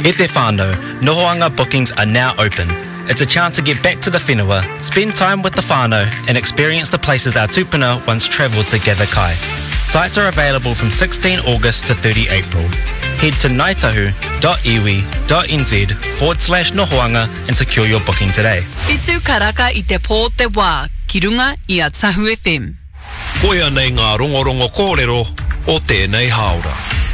He te whānau, Nohoanga bookings are now open. It's a chance to get back to the whenua, spend time with the whānau and experience the places our tupuna once travelled together kai. Sites are available from 16 August to 30 April. Head to ngaitahu.iwi.nz/nohoanga and secure your booking today. Itu karaka I te pō te wā, ki runga I a Tahu FM. Koia nei ngā rongorongo kōrero o tēnei haora.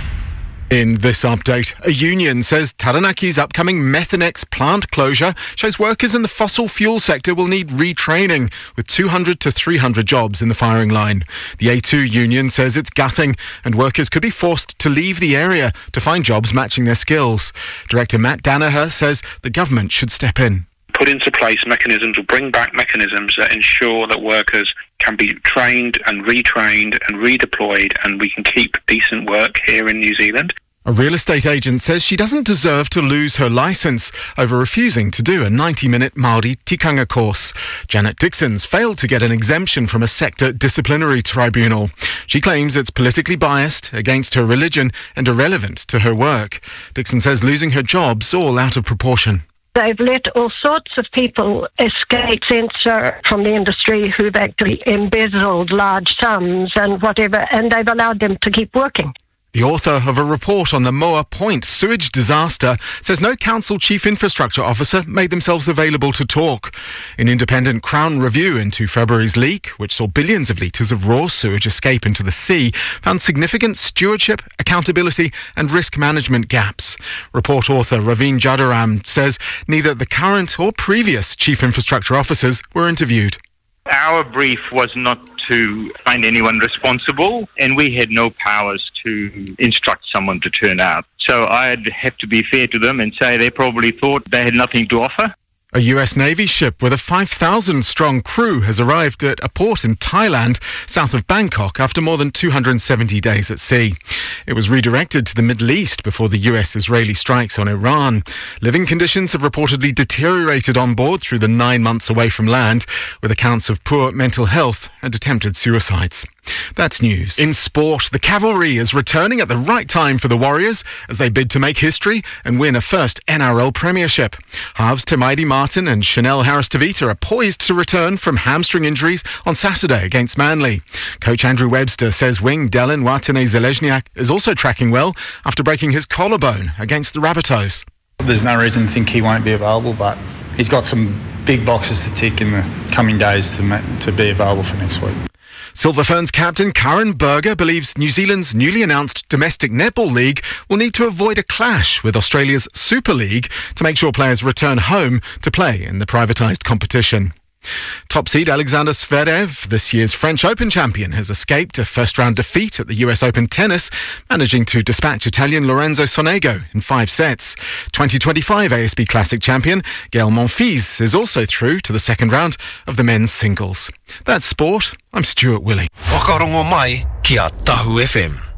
In this update, a union says Taranaki's upcoming Methanex plant closure shows workers in the fossil fuel sector will need retraining, with 200 to 300 jobs in the firing line. The A2 union says it's gutting and workers could be forced to leave the area to find jobs matching their skills. Director Matt Danaher says the government should step in. Put into place mechanisms or bring back mechanisms that ensure that workers can be trained and retrained and redeployed and we can keep decent work here in New Zealand. A real estate agent says she doesn't deserve to lose her licence over refusing to do a 90-minute Māori tikanga course. Janet Dixon's failed to get an exemption from a sector disciplinary tribunal. She claims it's politically biased, against her religion and irrelevant to her work. Dixon says losing her job's all out of proportion. They've let all sorts of people escape censure from the industry who've actually embezzled large sums and whatever, and they've allowed them to keep working. The author of a report on the Moa Point sewage disaster says no council chief infrastructure officer made themselves available to talk. An independent Crown review into February's leak, which saw billions of litres of raw sewage escape into the sea, found significant stewardship, accountability and risk management gaps. Report author Raveen Jadaram says neither the current or previous chief infrastructure officers were interviewed. Our brief was not to find anyone responsible, and we had no powers to instruct someone to turn out. So I'd have to be fair to them and say they probably thought they had nothing to offer. A US Navy ship with a 5,000-strong crew has arrived at a port in Thailand, south of Bangkok, after more than 270 days at sea. It was redirected to the Middle East before the US-Israeli strikes on Iran. Living conditions have reportedly deteriorated on board through the 9 months away from land, with accounts of poor mental health and attempted suicides. That's news. In sport, the Cavalry is returning at the right time for the Warriors as they bid to make history and win a first NRL premiership. Halves Tamaidi Martin and Chanel Harris-Tavita are poised to return from hamstring injuries on Saturday against Manly. Coach Andrew Webster says wing Dylan Watene-Zelezniak is also tracking well after breaking his collarbone against the Rabbitohs. There's no reason to think he won't be available, but he's got some big boxes to tick in the coming days to be available for next week. Silver Ferns captain Karen Berger believes New Zealand's newly announced domestic netball league will need to avoid a clash with Australia's Super League to make sure players return home to play in the privatised competition. Top seed Alexander Zverev, this year's French Open champion, has escaped a first-round defeat at the US Open tennis, managing to dispatch Italian Lorenzo Sonego in 5 sets. 2025 ASB Classic champion Gael Monfils is also through to the second round of the men's singles. That's sport. I'm Stuart Willie. Whakarongo mai ki a Tahu FM.